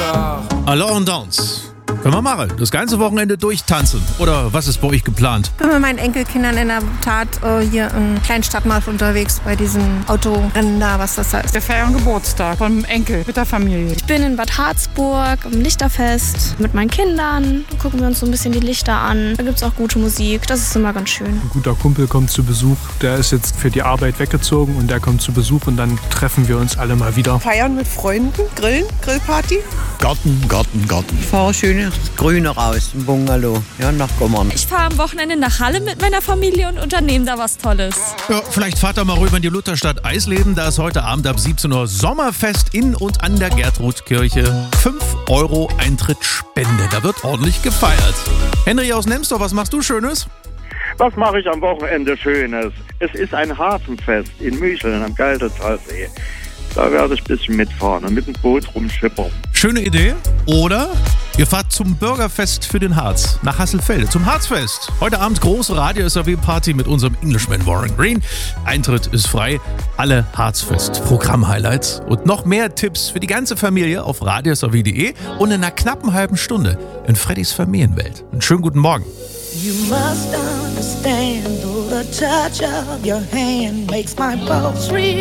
Alors und Dance. Können wir machen. Das ganze Wochenende durchtanzen. Oder was ist bei euch geplant? Ich bin mit meinen Enkelkindern in der Tat hier im kleinen Stadtmarkt unterwegs bei diesem Autorennen da, was das heißt. Wir feiern Geburtstag vom Enkel mit der Familie. Ich bin in Bad Harzburg im Lichterfest mit meinen Kindern. Da gucken wir uns so ein bisschen die Lichter an. Da gibt es auch gute Musik. Das ist immer ganz schön. Ein guter Kumpel kommt zu Besuch. Der ist jetzt für die Arbeit weggezogen und der kommt zu Besuch und dann treffen wir uns alle mal wieder. Feiern mit Freunden, grillen, Grillparty. Garten. Ich fahre schöne Grüne raus, im Bungalow, ja, nach Gommern. Ich fahre am Wochenende nach Halle mit meiner Familie und unternehme da was Tolles. Ja, vielleicht fahrt ihr mal rüber in die Lutherstadt Eisleben. Da ist heute Abend ab 17 Uhr Sommerfest in und an der Gertrudkirche. 5 € Eintrittsspende. Da wird ordentlich gefeiert. Henry aus Nemsdorf, was machst du Schönes? Was mache ich am Wochenende Schönes? Es ist ein Hafenfest in Mücheln am Galdetalsee. Da werde ich ein bisschen mitfahren und mit dem Boot rumschippern. Schöne Idee. Oder ihr fahrt zum Bürgerfest für den Harz nach Hasselfelde, zum Harzfest. Heute Abend große Radio-SRW-Party mit unserem Englishman Warren Green. Eintritt ist frei. Alle Harzfest-Programm-Highlights und noch mehr Tipps für die ganze Familie auf radiosrw.de und in einer knappen halben Stunde in Freddys Familienwelt. Einen schönen guten Morgen. You must understand, though the touch of your hand makes my pulse real.